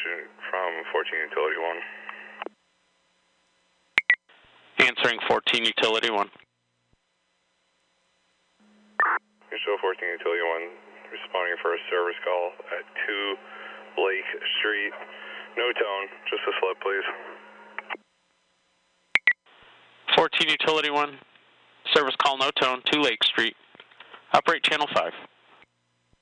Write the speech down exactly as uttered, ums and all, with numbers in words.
question from fourteen Utility one. Answering fourteen Utility one. Show fourteen Utility one, responding for a service call at two Lake Street. No tone, just a slip, please. fourteen Utility one, service call no tone, two Lake Street. Operate channel five.